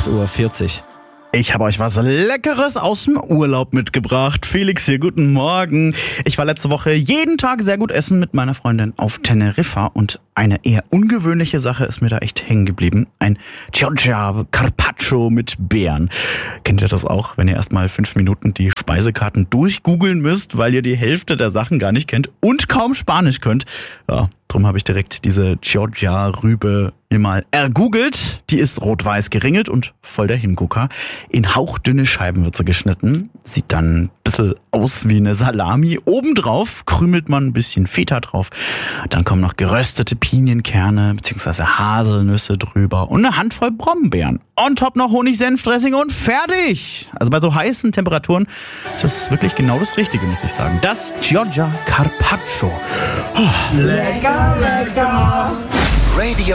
8:40 Uhr. Ich habe euch was Leckeres aus dem Urlaub mitgebracht. Felix hier, guten Morgen. Ich war letzte Woche jeden Tag sehr gut essen mit meiner Freundin auf Teneriffa und eine eher ungewöhnliche Sache ist mir da echt hängen geblieben. Ein Chioggia Carpaccio mit Beeren. Kennt ihr das auch, wenn ihr erstmal 5 Minuten die Speisekarten durchgoogeln müsst, weil ihr die Hälfte der Sachen gar nicht kennt und kaum Spanisch könnt? Ja, drum habe ich direkt diese Chioggia-Rübe mir mal ergoogelt. Die ist rot-weiß geringelt und voll der Hingucker. In hauchdünne Scheiben wird sie geschnitten. Sieht dann ein bisschen aus wie eine Salami. Obendrauf krümelt man ein bisschen Feta drauf. Dann kommen noch geröstete Pinienkerne bzw. Haselnüsse drüber und eine Handvoll Brombeeren. On top noch Honig-Senf-Dressing und fertig! Also bei so heißen Temperaturen ist das wirklich genau das Richtige, muss ich sagen. Das Chioggia Carpaccio. Lecker, lecker! Radio